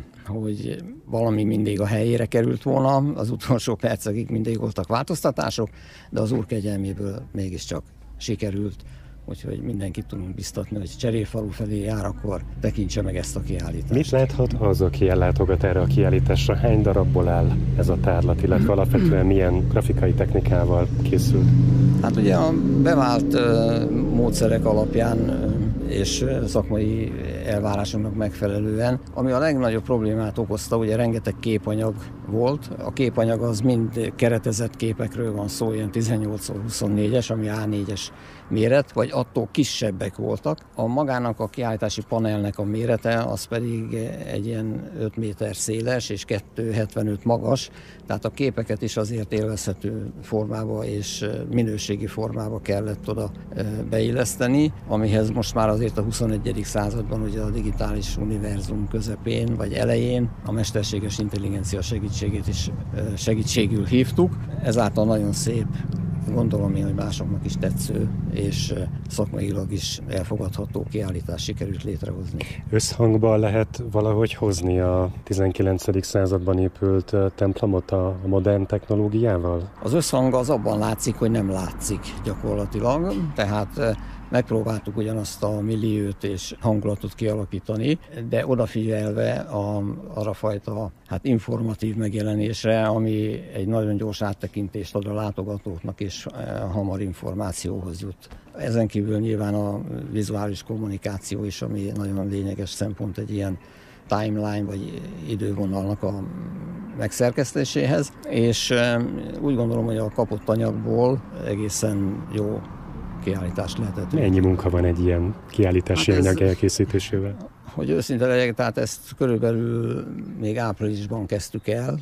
hogy valami mindig a helyére került volna, az utolsó percekig mindig voltak változtatások, de az Úr kegyelméből mégiscsak sikerült, úgyhogy mindenkit tudunk biztatni, hogy Cserépfalu felé jár, akkor tekintse meg ezt a kiállítást. Mit láthat az, aki ellátogat erre a kiállításra? Hány darabból áll ez a tárlat, illetve alapvetően milyen grafikai technikával készült? Hát ugye a bevált módszerek alapján és szakmai elvárásoknak megfelelően, ami a legnagyobb problémát okozta, ugye rengeteg képanyag volt. A képanyag az mind keretezett képekről van szó, ilyen 18x24-es, ami A4-es méret, vagy attól kisebbek voltak. A magának a kiállítási panelnek a mérete az pedig egy ilyen 5 méter széles és 2,75 magas, tehát a képeket is azért élvezhető formába és minőségi formába kellett oda beilleszteni, amihez most már azért a 21. században ugye a digitális univerzum közepén vagy elején a mesterséges intelligencia segítségét is segítségül hívtuk. Ezáltal nagyon szép, gondolom én, hogy másoknak is tetsző és szakmailag is elfogadható kiállítást sikerült létrehozni. Összhangba lehet valahogy hozni a 19. században épült templomot a modern technológiával? Az összhang az abban látszik, hogy nem látszik gyakorlatilag, tehát megpróbáltuk ugyanazt a milliót és hangulatot kialakítani, de odafigyelve arra fajta informatív megjelenésre, ami egy nagyon gyors áttekintést ad a látogatóknak, és hamar információhoz jut. Ezen kívül nyilván a vizuális kommunikáció is, ami nagyon lényeges szempont egy ilyen timeline vagy idővonalnak a megszerkesztéséhez, és úgy gondolom, hogy a kapott anyagból egészen jó kiállítást lehetett. Mennyi munka van egy ilyen kiállítási anyag elkészítésével? Hogy őszinte legyek, tehát ezt körülbelül még áprilisban kezdtük el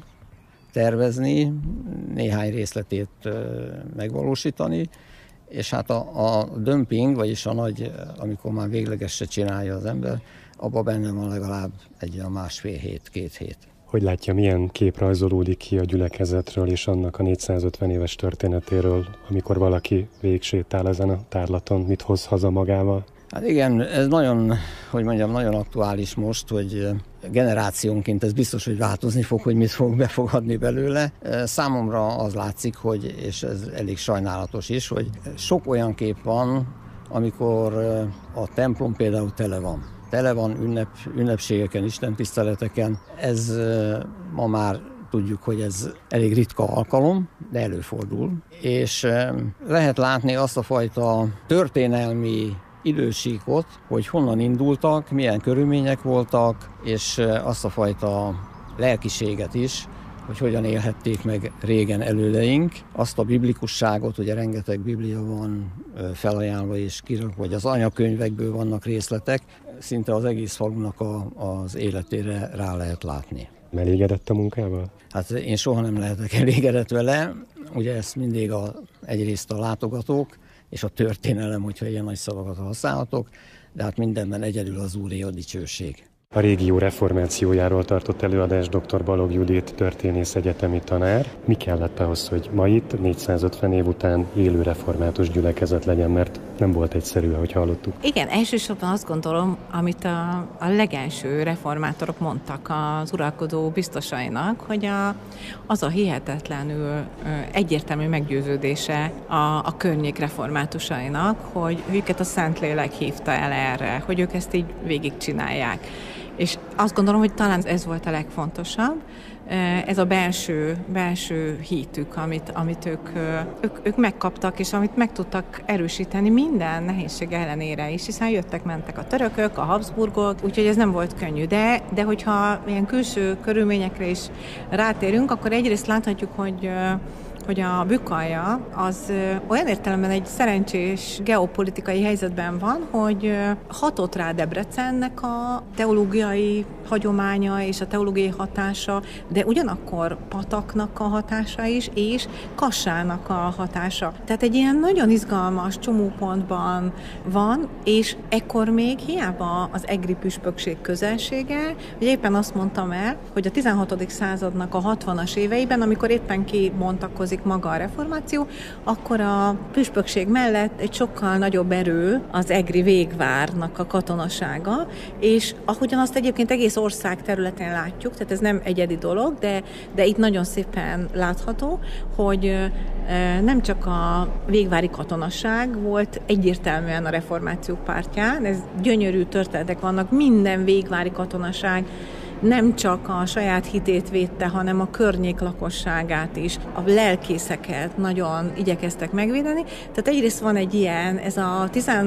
tervezni, néhány részletét megvalósítani, és hát a dömping, vagyis a nagy, amikor már véglegesre csinálja az ember, abban benne van legalább egy olyan 1,5 hét, 2 hét. Hogy látja, milyen kép rajzolódik ki a gyülekezetről és annak a 450 éves történetéről, amikor valaki végigsétál ezen a tárlaton, mit hoz haza magával? Hát igen, ez nagyon aktuális most, hogy generációnként ez biztos, hogy változni fog, hogy mit fog befogadni belőle. Számomra az látszik, hogy, és ez elég sajnálatos is, hogy sok olyan kép van, amikor a templom például tele van ünnepségeken, istentiszteleteken. Ez ma már tudjuk, hogy ez elég ritka alkalom, de előfordul. És lehet látni azt a fajta történelmi idősíkot, hogy honnan indultak, milyen körülmények voltak, és azt a fajta lelkiséget is, hogy hogyan élhették meg régen elődeink. Azt a biblikusságot, ugye rengeteg biblia van felajánlva és kirakva, vagy az anyakönyvekből vannak részletek, szinte az egész falunak az életére rá lehet látni. Elégedett a munkával? Hát én soha nem lehetek elégedett vele, ugye ezt mindig egyrészt a látogatók, és a történelem, hogyha ilyen nagy szavakat használhatok, de hát mindenben egyedül az Úré a dicsőség. A régió reformációjáról tartott előadás dr. Balogh Judit történész egyetemi tanár. Mi kellett ahhoz, hogy ma itt 450 év után élő református gyülekezet legyen, mert nem volt egyszerű, ahogy hallottuk. Igen, elsősorban azt gondolom, amit a legelső reformátorok mondtak az uralkodó biztosainak, hogy az a hihetetlenül egyértelmű meggyőződése a környék reformátusainak, hogy őket a Szentlélek hívta el erre, hogy ők ezt így végigcsinálják. És azt gondolom, hogy talán ez volt a legfontosabb, ez a belső hitük, amit ők megkaptak, és amit meg tudtak erősíteni minden nehézség ellenére is, hiszen jöttek-mentek a törökök, a Habsburgok, úgyhogy ez nem volt könnyű. De hogyha ilyen külső körülményekre is rátérünk, akkor egyrészt láthatjuk, hogy a Bükkalja az olyan értelemben egy szerencsés geopolitikai helyzetben van, hogy hatott rá Debrecennek a teológiai hagyománya és a teológiai hatása, de ugyanakkor Pataknak a hatása is, és Kassának a hatása. Tehát egy ilyen nagyon izgalmas csomópontban van, és ekkor még hiába az egri püspökség közelsége, hogy éppen azt mondtam el, hogy a 16. századnak a 60-as éveiben, amikor éppen kibontakozik mutatkozik maga a reformáció, akkor a püspökség mellett egy sokkal nagyobb erő az egri végvárnak a katonasága, és ahogyan azt egyébként egész ország területén látjuk, tehát ez nem egyedi dolog, de itt nagyon szépen látható, hogy nem csak a végvári katonaság volt egyértelműen a reformáció pártján, ez gyönyörű történetek vannak, minden végvári katonaság nem csak a saját hitét védte, hanem a környék lakosságát is, a lelkészeket nagyon igyekeztek megvédeni. Tehát egyrészt van egy ilyen, ez a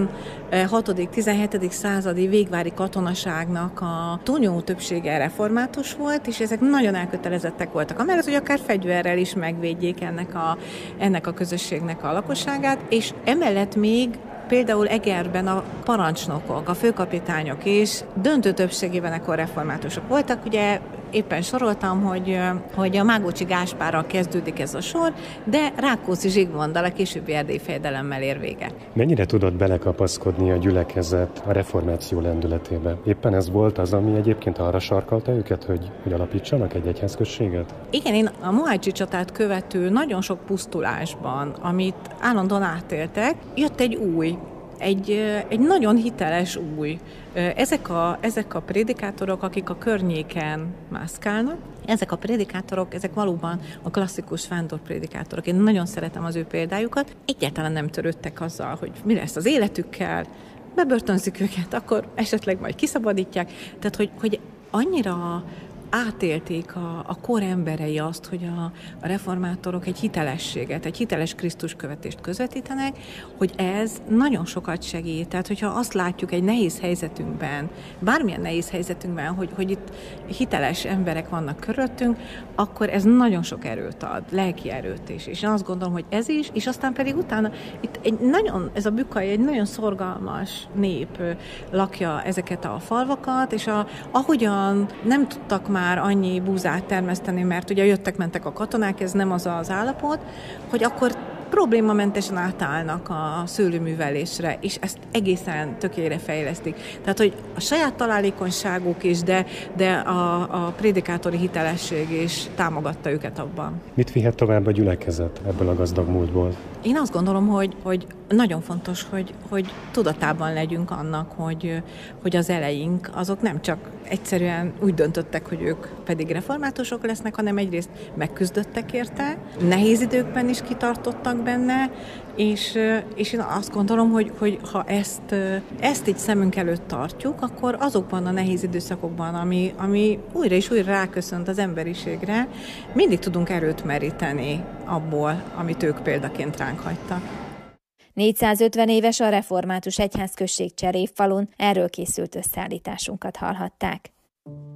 16.-17. századi végvári katonaságnak a túlnyomó többsége református volt, és ezek nagyon elkötelezettek voltak. Amellett, hogy akár fegyverrel is megvédjék ennek a közösségnek a lakosságát, és emellett még például Egerben a parancsnokok, a főkapitányok is döntő többségében ekkor reformátusok voltak. Ugye éppen soroltam, hogy a Mágócsi Gáspárral kezdődik ez a sor, de Rákóczi Zsigmonddal, a későbbi erdélyi fejedelemmel ér vége. Mennyire tudott belekapaszkodni a gyülekezet a reformáció lendületébe? Éppen ez volt az, ami egyébként arra sarkalta őket, hogy alapítsanak egy egyházközséget? Igen, én a Mohácsi csatát követő nagyon sok pusztulásban, amit állandóan átéltek, jött egy nagyon hiteles új. Ezek a prédikátorok, akik a környéken mászkálnak, ezek a prédikátorok, ezek valóban a klasszikus vándorprédikátorok. Én nagyon szeretem az ő példájukat. Egyáltalán nem törődtek azzal, hogy mi lesz az életükkel, bebörtönzik őket, akkor esetleg majd kiszabadítják. Tehát, hogy annyira átélték a kor emberei azt, hogy a reformátorok egy hitelességet, egy hiteles Krisztus követést közvetítenek, hogy ez nagyon sokat segít. Tehát, hogyha azt látjuk egy nehéz helyzetünkben, bármilyen nehéz helyzetünkben, hogy itt hiteles emberek vannak körülöttünk, akkor ez nagyon sok erőt ad, lelki erőt is. És én azt gondolom, hogy ez is, és aztán pedig utána itt ez a Bükkay egy nagyon szorgalmas nép lakja ezeket a falvakat, és ahogyan nem tudtak már annyi búzát termeszteni, mert ugye jöttek-mentek a katonák, ez nem az az állapot, hogy akkor problémamentesen átállnak a szőlőművelésre, és ezt egészen tökére fejlesztik. Tehát, hogy a saját találékonyságuk is, de a prédikátori hitelesség is támogatta őket abban. Mit vihet tovább a gyülekezet ebből a gazdag múltból? Én azt gondolom, hogy nagyon fontos, hogy tudatában legyünk annak, hogy az eleink azok nem csak egyszerűen úgy döntöttek, hogy ők pedig reformátusok lesznek, hanem egyrészt megküzdöttek érte, nehéz időkben is kitartottak benne, és én azt gondolom, hogy ha ezt így szemünk előtt tartjuk, akkor azokban a nehéz időszakokban, ami újra és újra ráköszönt az emberiségre, mindig tudunk erőt meríteni abból, amit ők példaként ránk hagytak. 450 éves a református egyházközség Cserépfalun, erről készült összeállításunkat hallhatták.